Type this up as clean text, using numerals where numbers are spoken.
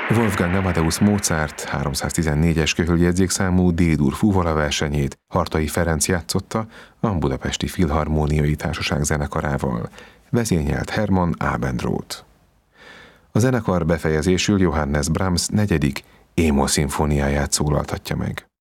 Wolfgang Amadeus Mozart 314-es köhöljegyzékszámú D-dur fuvola versenyét Hartai Ferenc játszotta a Budapesti Filharmóniai Társaság zenekarával. Vezényelt Hermann Abendroth. A zenekar befejezésül Johannes Brahms 4. Émo szimfóniáját szólaltatja meg.